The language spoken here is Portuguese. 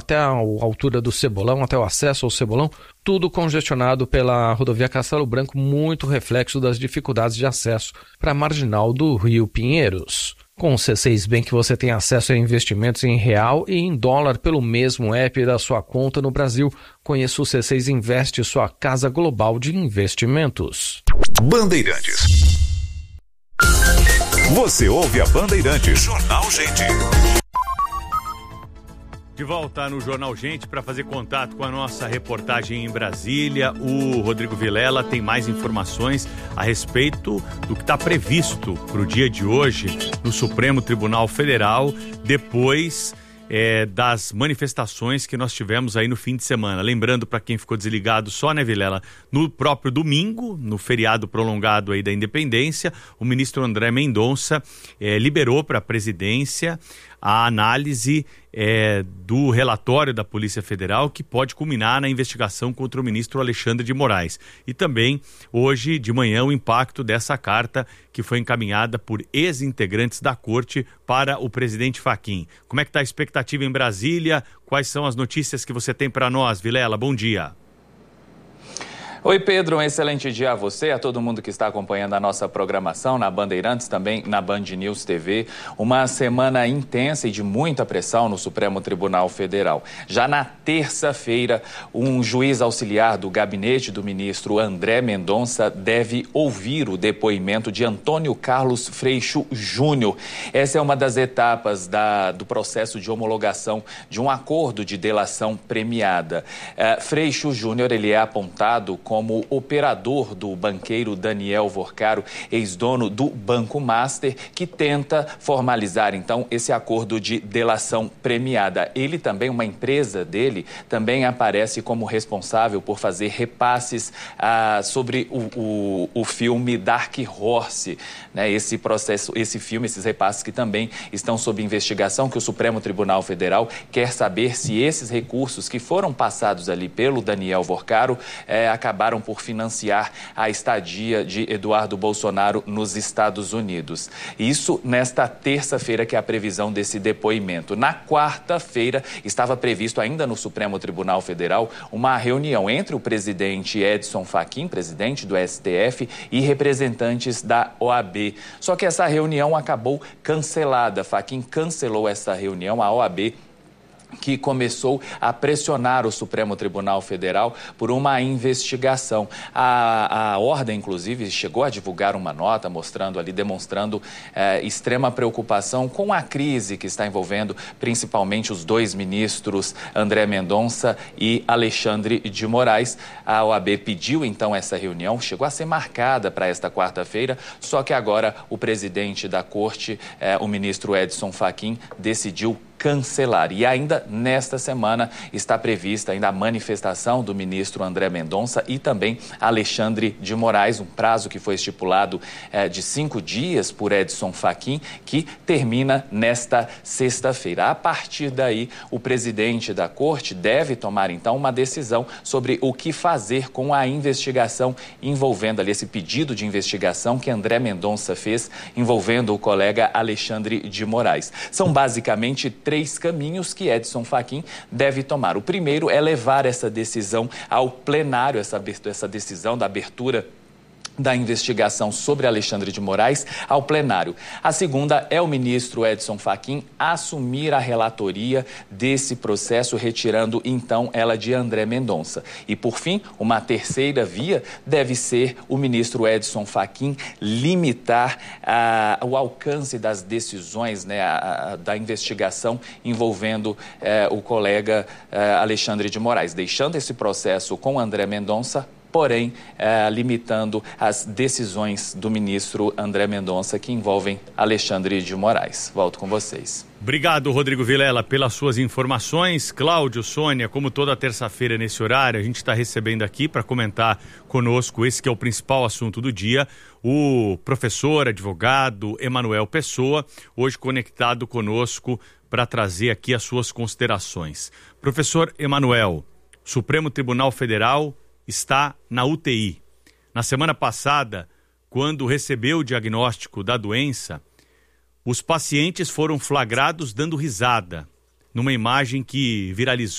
até a altura do Cebolão, até o acesso ao Cebolão, tudo congestionado pela rodovia Castelo Branco, muito reflexo das dificuldades de acesso para a marginal do Rio Pinheiros. Com o C6 Bank você tem acesso a investimentos em real e em dólar pelo mesmo app da sua conta no Brasil. Conheça o C6 Investe, sua casa global de investimentos. Bandeirantes. Você ouve a Bandeirantes. Jornal Gente. De volta no Jornal Gente para fazer contato com a nossa reportagem em Brasília. O Rodrigo Vilela tem mais informações a respeito do que está previsto para o dia de hoje no Supremo Tribunal Federal, depois das manifestações que nós tivemos aí no fim de semana. Lembrando, para quem ficou desligado só, né, Vilela, no próprio domingo, no feriado prolongado aí da Independência, o ministro André Mendonça liberou para a presidência a análise do relatório da Polícia Federal, que pode culminar na investigação contra o ministro Alexandre de Moraes. E também, hoje de manhã, o impacto dessa carta que foi encaminhada por ex-integrantes da corte para o presidente Fachin. Como é que está a expectativa em Brasília? Quais são as notícias que você tem para nós, Vilela? Bom dia. Oi, Pedro, um excelente dia a você, a todo mundo que está acompanhando a nossa programação na Bandeirantes, também na Band News TV. Uma semana intensa e de muita pressão no Supremo Tribunal Federal. Já na terça-feira, um juiz auxiliar do gabinete do ministro André Mendonça deve ouvir o depoimento de Antônio Carlos Freixo Júnior. Essa é uma das etapas do processo de homologação de um acordo de delação premiada. Freixo Júnior, ele é apontado como operador do banqueiro Daniel Vorcaro, ex-dono do Banco Master, que tenta formalizar, então, esse acordo de delação premiada. Ele também, uma empresa dele, também aparece como responsável por fazer repasses sobre o filme Dark Horse, né? Esse processo, esse filme, esses repasses que também estão sob investigação, que o Supremo Tribunal Federal quer saber se esses recursos que foram passados ali pelo Daniel Vorcaro acabaram por financiar a estadia de Eduardo Bolsonaro nos Estados Unidos. Isso nesta terça-feira, que é a previsão desse depoimento. Na quarta-feira, estava previsto ainda no Supremo Tribunal Federal uma reunião entre o presidente Edson Fachin, presidente do STF, e representantes da OAB. Só que essa reunião acabou cancelada. Fachin cancelou essa reunião, a OAB, que começou a pressionar o Supremo Tribunal Federal por uma investigação. A Ordem, inclusive, chegou a divulgar uma nota demonstrando extrema preocupação com a crise que está envolvendo principalmente os dois ministros, André Mendonça e Alexandre de Moraes. A OAB pediu, então, essa reunião, chegou a ser marcada para esta quarta-feira, só que agora o presidente da corte, o ministro Edson Fachin, decidiu cancelar. E ainda nesta semana está prevista ainda a manifestação do ministro André Mendonça e também Alexandre de Moraes, um prazo que foi estipulado de 5 dias por Edson Fachin, que termina nesta sexta-feira. A partir daí, o presidente da corte deve tomar então uma decisão sobre o que fazer com a investigação envolvendo ali esse pedido de investigação que André Mendonça fez envolvendo o colega Alexandre de Moraes. São basicamente 3 caminhos que Edson Fachin deve tomar. O primeiro é levar essa decisão ao plenário, essa decisão da abertura da investigação sobre Alexandre de Moraes ao plenário. A segunda é o ministro Edson Fachin assumir a relatoria desse processo, retirando então ela de André Mendonça. E por fim, uma terceira via deve ser o ministro Edson Fachin limitar o alcance das decisões, né, da investigação envolvendo o colega Alexandre de Moraes, deixando esse processo com André Mendonça, porém limitando as decisões do ministro André Mendonça que envolvem Alexandre de Moraes. Volto com vocês. Obrigado, Rodrigo Vilela, pelas suas informações. Cláudio, Sônia, como toda terça-feira nesse horário, a gente está recebendo aqui para comentar conosco esse que é o principal assunto do dia, o professor, advogado Emanuel Pessoa, hoje conectado conosco para trazer aqui as suas considerações. Professor Emanuel, Supremo Tribunal Federal está na UTI. Na semana passada, quando recebeu o diagnóstico da doença, os pacientes foram flagrados dando risada numa imagem que viralizou